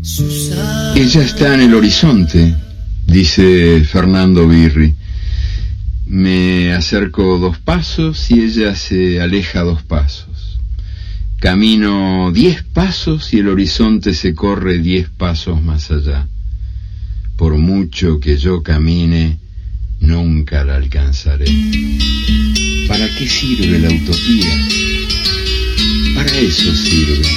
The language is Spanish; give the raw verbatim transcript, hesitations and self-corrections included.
Ella está en el horizonte, dice Fernando Birri. Me acerco dos pasos y ella se aleja dos pasos. Camino diez pasos y el horizonte se corre diez pasos más allá. Por mucho que yo camine, nunca la alcanzaré. ¿Para qué sirve la utopía? Para eso sirve.